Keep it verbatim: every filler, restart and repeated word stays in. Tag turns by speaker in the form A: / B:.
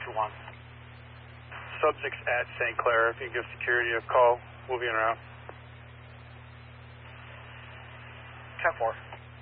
A: two one.
B: Subjects at Saint Clair, if you give security a call, we'll be in route.
A: ten four.